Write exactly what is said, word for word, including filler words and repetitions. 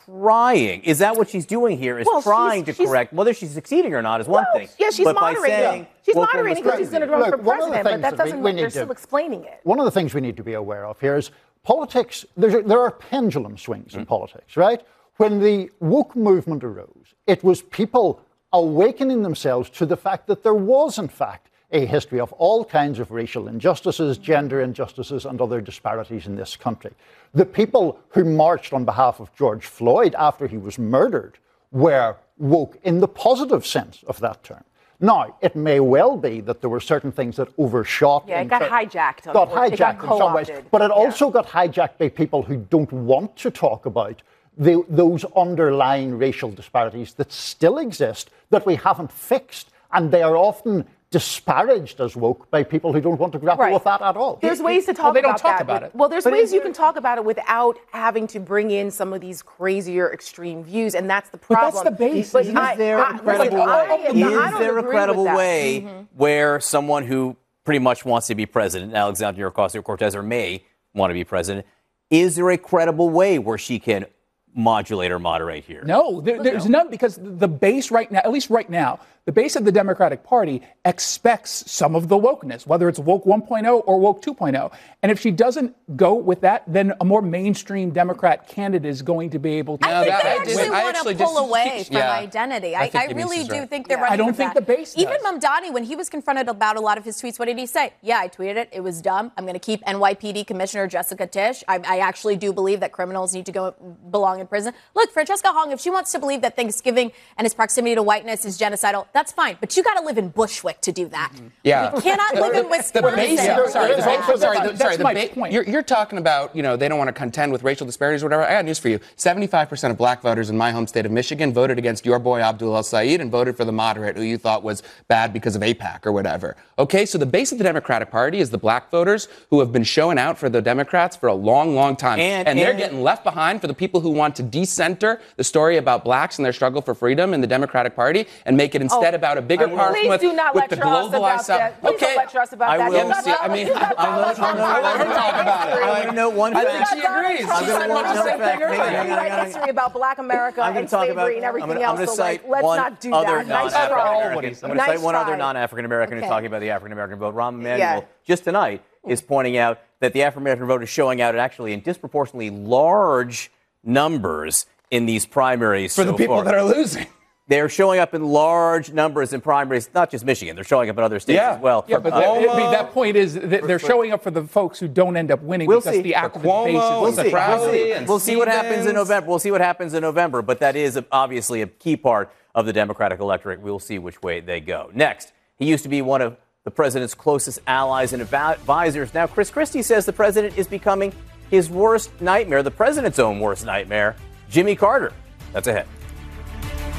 trying. Is that what she's doing here? Is well, trying she's, to correct whether she's succeeding or not is one well, thing. Yeah, she's but moderating. Saying, she's moderating because she's going to run Look, for president, but that doesn't that mean they're to, still explaining it. One of the things we need to be aware of here is politics. There's, there are pendulum swings in mm. politics, right? When the woke movement arose, it was people awakening themselves to the fact that there was, in fact, a history of all kinds of racial injustices, gender injustices, and other disparities in this country. The people who marched on behalf of George Floyd after he was murdered were woke in the positive sense of that term. Now, it may well be that there were certain things that overshot. Yeah, it got ter- hijacked. Got hijacked got in some ways. But it yeah. also got hijacked by people who don't want to talk about the, those underlying racial disparities that still exist, that we haven't fixed. And they are often disparaged as woke by people who don't want to grapple right. with that at all. There's ways to talk well, they about don't talk that. about with, it. Well, there's but ways you can talk about it without having to bring in some of these crazier extreme views, and that's the problem. But that's the base. But is I, there I, a credible listen, way? I, is there a credible way mm-hmm. where someone who pretty much wants to be president, Alexandria Ocasio-Cortez, or may want to be president, is there a credible way where she can modulate or moderate here? No, there, there's no. none, because the base right now, at least right now, the base of the Democratic Party expects some of the wokeness, whether it's woke one point oh or woke two point oh. And if she doesn't go with that, then a more mainstream Democrat candidate is going to be able to. I think that, they actually I want to pull away from yeah. identity. I, I, I really do right. think they're yeah. running I don't think that. the base does. Even Mamdani, when he was confronted about a lot of his tweets, what did he say? Yeah, I tweeted it. It was dumb. I'm going to keep N Y P D Commissioner Jessica Tisch. I, I actually do believe that criminals need to go belong in prison. Look, Francesca Hong, if she wants to believe that Thanksgiving and its proximity to whiteness is genocidal, that's fine. But you got to live in Bushwick to do that. Mm-hmm. Yeah. You cannot live in Wisconsin. The base, yeah, sorry, the, sorry, sorry, the, sorry, the ba- point. You're, you're talking about, you know, they don't want to contend with racial disparities or whatever. I got news for you. seventy-five percent of black voters in my home state of Michigan voted against your boy Abdul El-Sayed and voted for the moderate who you thought was bad because of AIPAC or whatever. Okay, so the base of the Democratic Party is the black voters who have been showing out for the Democrats for a long, long time. And, and they're and, getting left behind for the people who want to decenter the story about blacks and their struggle for freedom in the Democratic Party and make it instead oh, about a bigger part with, do not with the globalized South. Okay, lecture us about I that. will Not, see. I mean, I let her talk about it. I want to know one fact. I think she agrees. I'm going to one fact. You write history about Black America and slavery and everything else. So like, let's not do that. Nice try. I'm going to cite one other non-African American who's talking about the African American vote. Rahm Emanuel, yeah. just tonight, is pointing out that the African American vote is showing out actually in disproportionately large numbers in these primaries for so the people far. that are losing. They're showing up in large numbers in primaries, not just Michigan. They're showing up in other states yeah. as well. Yeah, but uh, that, be, that point is that they're showing up for the folks who don't end up winning we'll because see. the activist base is we'll see. We'll see. And we'll see what happens in November. We'll see what happens in November. But that is obviously a key part of the Democratic electorate. We'll see which way they go. Next, he used to be one of the president's closest allies and advisors. Now, Chris Christie says the president is becoming his worst nightmare, the president's own worst nightmare, Jimmy Carter. That's ahead.